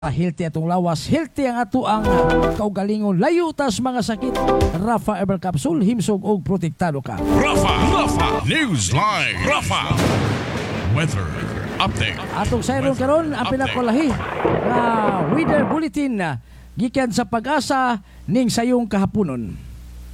Healthy atong lawas, healthy ang ato ang kaugalingon, layo tas mga sakit. Rafa Herbal Capsule, himsog og protektado ka. Rafa Newsline. Rafa Weather Update. Atong sayron karon ang pinakalahi na weather bulletin gikan sa Pag-asa ning sayong kahaponon.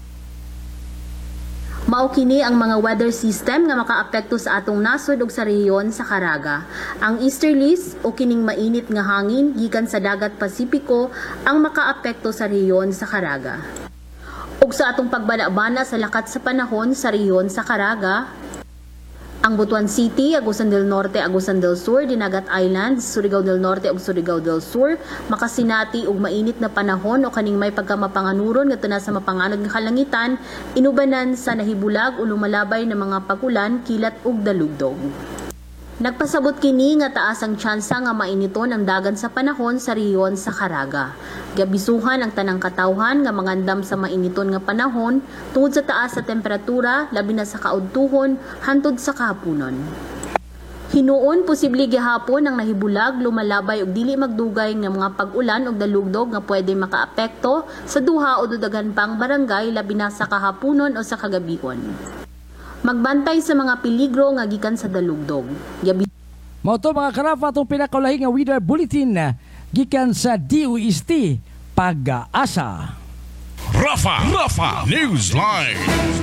Mao kini ang mga weather system nga makaapekto sa atong nasod ug sa rehiyon sa Caraga. Ang easterlies o kining mainit nga hangin gikan sa dagat Pasipiko ang makaapekto sa rehiyon sa Caraga. Ug sa atong pagbana-bana sa lakat sa panahon sa rehiyon sa Caraga, ang Butuan City, Agusan del Norte, Agusan del Sur, Dinagat Islands, Surigao del Norte ug Surigao del Sur makasinati og mainit na panahon o kaning may pagkamapanganuron ngadto na sa mapanganod nga kalangitan, inubanan sa nahibulag o lumalabay na mga pagulan, kilat ug dalugdog. Nagpasabot kini nga taas ang tsansa nga mainiton ang dagan sa panahon sa rehiyon sa Caraga. Gabisuhan ang tanang katawhan nga mangandam sa mainiton nga panahon tungod sa taas sa temperatura labi na sa kaudtuhon hantod sa kahaponon. Hinuon posible gihapon ang nahibulag, lumalabay ug dili magdugay nga mga pag-ulan ug dalugdog nga pwede makaapekto sa duha o dudagan pang barangay labi na sa kahaponon o sa kagabihon. Magbantay sa mga peligro nga gikan sa dalugdog. Mao to mga karafa atong pinakalahi nga weather bulletin gikan sa DOST Pag-asa. Rafa Newsline.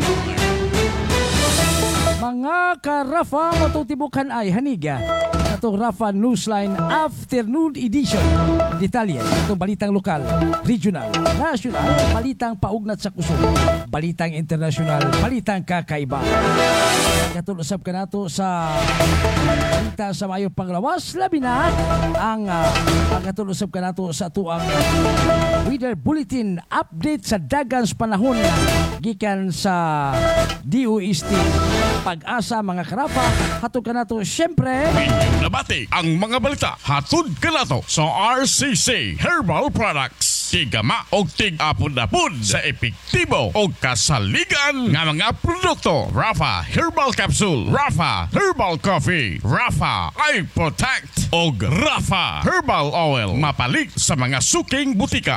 Mga karafa matong tibukan ay haniga atong Rafa Newsline Afternoon Edition. Detalye itong balitang lokal, regional, national, balitang paugnat sa kusog, balitang internasyonal, balitang kakaiba. Katulusap ka nato sa balita sa mayong panglawas, labi na ang pagkatulusap ka nato sa tuang weather bulletin update sa dagan sa panahon gikan sa DOST Pag-asa mga karafa. Hatod ka nato syempre Inyong nabati ang mga balita. Hatod ka nato sa RCC Herbal Products. Tigama o tig-apod-apod sa epektibo o kasaligan nga mga produkto. Rafa Herbal Capsule, Rafa Herbal Coffee, Rafa Eye Protect o Rafa Herbal Oil. Mapalit sa mga suking butika.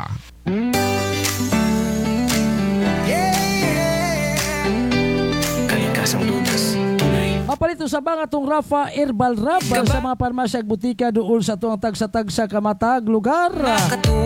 mapalito sa bang atong Rafa Herbal Rub sa mga parmasya ag butika dool sa tuang tagsa-tagsa kamatag lugar.